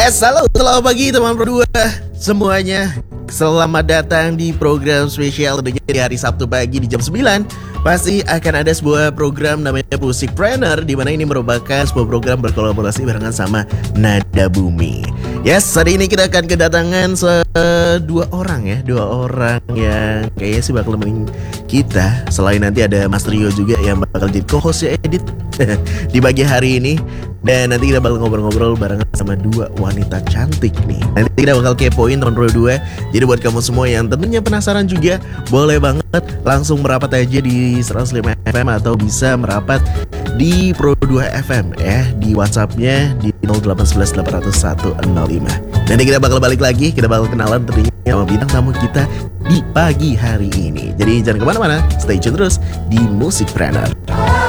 Yes, halo, selamat pagi teman berdua semuanya. Selamat datang di program spesial tentunya di hari Sabtu pagi di jam 9. Pasti akan ada sebuah program namanya Musikpreneur, di mana ini merupakan sebuah program berkolaborasi barengan sama Nada Bumi. Yes, hari ini kita akan kedatangan dua orang yang kayaknya sih bakal nemenin kita. Selain nanti ada Mas Rio juga yang bakal jadi co-host ya, Edit di pagi hari ini. Dan nanti kita bakal ngobrol-ngobrol barengan sama dua wanita cantik nih. Nanti kita bakal kepoin tahun Pro 2. Jadi buat kamu semua yang tentunya penasaran juga, boleh banget langsung merapat aja di 105 FM atau bisa merapat di Pro 2 FM ya, di WhatsApp-nya di 0811 801 05. Nanti kita bakal balik lagi, kita bakal kenalan tentunya sama bintang tamu kita di pagi hari ini. Jadi jangan kemana-mana, stay tune terus di Musikpreneur.